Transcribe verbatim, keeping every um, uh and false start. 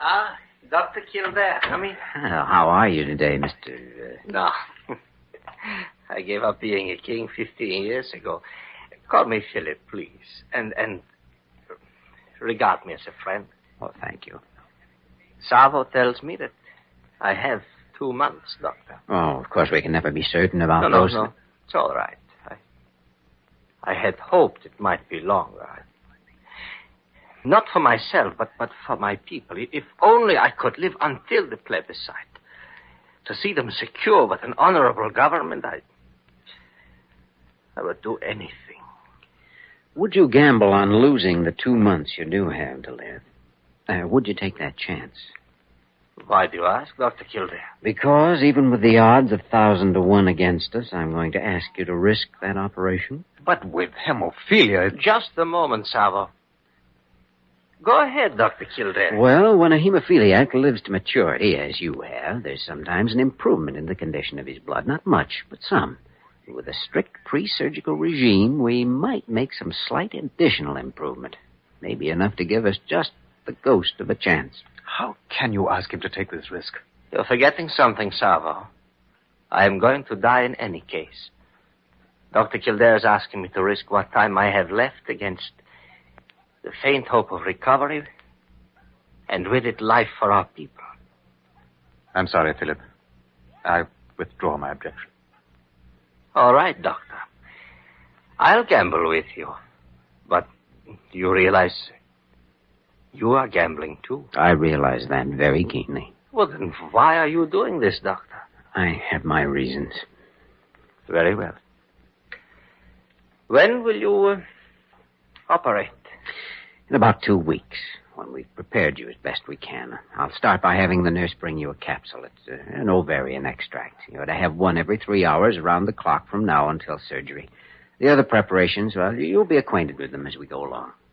Ah, Doctor Kildare, come in. Well, how are you today, Mister Uh... No. I gave up being a king fifteen years ago. Call me Philip, please. And and regard me as a friend. Oh, thank you. Savo tells me that I have two months, Doctor. Oh, of course, we can never be certain about no, those. No, no, It's all right. I, I had hoped it might be longer. I, not for myself, but, but for my people. If only I could live until the plebiscite. To see them secure with an honorable government, I... I would do anything. Would you gamble on losing the two months you do have to live? Uh, would you take that chance? Why do you ask, Doctor Kildare? Because even with the odds a thousand to one against us, I'm going to ask you to risk that operation. But with hemophilia... Just a moment, Savo. Go ahead, Doctor Kildare. Well, when a hemophiliac lives to maturity, as you have, there's sometimes an improvement in the condition of his blood. Not much, but some. With a strict pre-surgical regime, we might make some slight additional improvement. Maybe enough to give us just the ghost of a chance. How can you ask him to take this risk? You're forgetting something, Savo. I am going to die in any case. Doctor Kildare is asking me to risk what time I have left against the faint hope of recovery, and with it, life for our people. I'm sorry, Philip. I withdraw my objection. All right, Doctor. I'll gamble with you. But you realize you are gambling, too. I realize that very keenly. Well, then why are you doing this, Doctor? I have my reasons. Very well. When will you uh, operate? In about two weeks, when we've prepared you as best we can. I'll start by having the nurse bring you a capsule. It's uh, an ovarian extract. You ought to have one every three hours around the clock from now until surgery. The other preparations, well, you'll be acquainted with them as we go along.